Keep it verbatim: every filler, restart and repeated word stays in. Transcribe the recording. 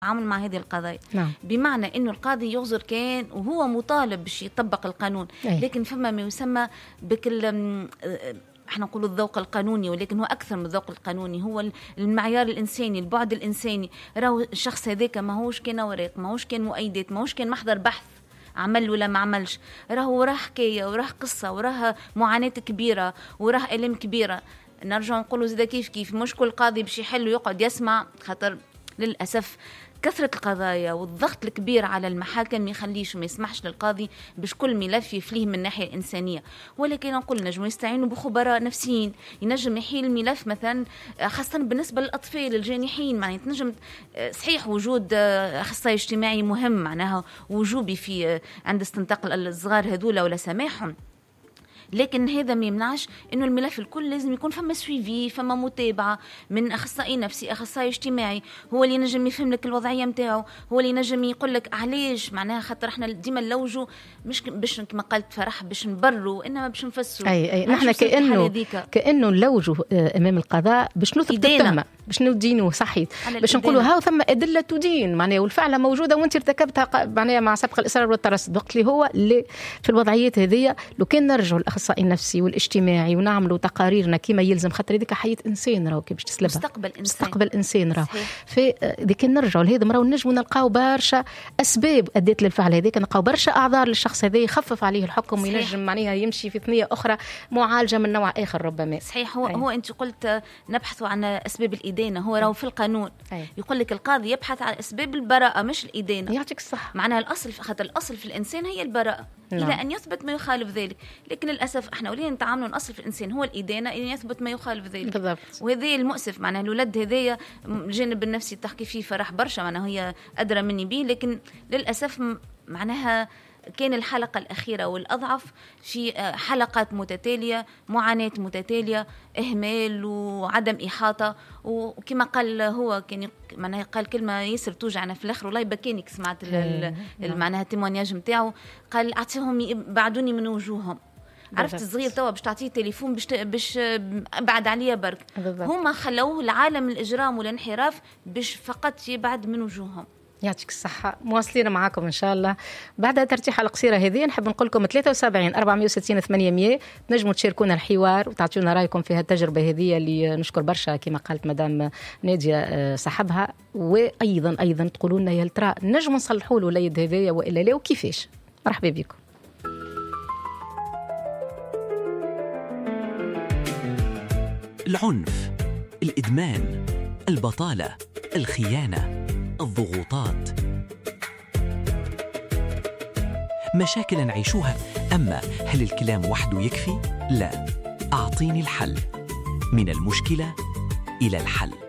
عامل مع هذه القضايا. نعم. بمعنى انه القاضي يغزر كان وهو مطالب باش يطبق القانون، أي. لكن فما ما يسمى بكل احنا نقول الذوق القانوني، ولكن هو اكثر من الذوق القانوني، هو المعيار الانساني، البعد الانساني. راهو الشخص هذاك ماهوش كان اوراق، ماهوش كان مؤيدات، ماهوش كان محضر بحث عمل ولا ما عملش، راهو وراه حكايه وراه قصه وراه معاناه كبيره وراه الام كبيره. نرجع نقولوا زيدا كيف كيف مش كل قاضي باش يحل ويقعد يسمع، خاطر للاسف كثرة القضايا والضغط الكبير على المحاكم يخليش وما يسمحش للقاضي باش كل ملف يفليه من الناحية الإنسانية. ولكن نقول نجم يستعينوا بخبراء نفسيين، ينجم يحيل الملف مثلا خاصة بالنسبة للأطفال الجانحين. معناها تنجم صحيح وجود أخصائي اجتماعي مهم معناها وجوبي في عند استنطاق الصغار هذولا ولا سماحهم، لكن هذا ما يمنعش انه الملف الكل لازم يكون فما سويفي، فما متابعه من اخصائي نفسي، اخصائي اجتماعي، هو اللي ينجم يفهم لك الوضعيه نتاعو، هو اللي ينجم يقول لك علاش. معناها خاطر احنا ديما نلوجوا مش باش كما قلت فرح باش نبروا، انما باش نفسروا. اي اي نحن كانه كانه نلوجوا امام القضاء باش نثبت التهمه، باش ندينوا صحيت، باش نقولوا هاو ثم ادله تدين معناها والفعله موجوده وانت ارتكبتها معناها مع سبق الاصرار والترصد. وقت اللي هو اللي في الوضعيات هذه لو كان نرجعوا الاخصائي النفسي والاجتماعي ونعملوا تقاريرنا كما يلزم، خاطر هذيك حياه انسان راهو كي باش تسلبها مستقبل انسان مستقبل انسان راهو. فاذا كان نرجعوا لهذا راهو نجموا نلقاو برشا اسباب ادت للفعل هذاك، نلقاو برشا اعذار للشخص هذا يخفف عليه الحكم وينجم معناها يمشي في ثنيه اخرى معالجه من نوع اخر ربما. صحيح. هو, هو انت قلت نبحث عن اسباب الادانه، هو راهو في القانون أي. يقول لك القاضي يبحث عن اسباب البراءه مش الادانه. يعطيك الصح. معناها الاصل خاطر الاصل في الانسان هي البراءه نعم. الى ان يثبت ما يخالف ذلك، لكن للاسف احنا ولينا نتعاملوا الاصل في الانسان هو الادانه الى ان يثبت ما يخالف ذلك بالضبط. وهذا المؤسف. معناها الاولاد هذايا الجانب النفسي تحكي فيه فرح برشا، معناها هي ادرى مني به، لكن للاسف معناها كان الحلقة الأخيرة والأضعف في حلقات متتالية، معاناة متتالية، إهمال وعدم إحاطة. وكما قال هو كان معناها قال كلمة ياسر توجعنا في الآخر والله يبكينك سمعت معناها التيمونياج متاعه، قال أعطيهم بعدوني من وجوههم. عرفت الصغير توا باش تعطيه تليفون باش باش بعد عليا برك، هما خلوه لعالم الإجرام والانحراف باش فقط يبعد من وجوههم. يعطيك الصحة. مواصلين معاكم إن شاء الله بعد الترتيحة القصيرة هذه. نحب نقول لكم ثلاثة وسبعين أربعمائة وستين ثمانمائة تنجموا تشاركونا الحوار وتعطيونا رأيكم في هالتجربة هذه اللي نشكر برشا كما قالت مدام نادية صاحبها، وأيضا أيضا تقولوا لنا يا ترى نجموا نصلحوا له اليد هذية وإلا لا وكيفاش. مرحبا بكم. العنف، الإدمان، البطالة، الخيانة، الضغوطات، مشاكل نعيشوها. أما هل الكلام وحده يكفي؟ لا، أعطيني الحل. من المشكلة إلى الحل.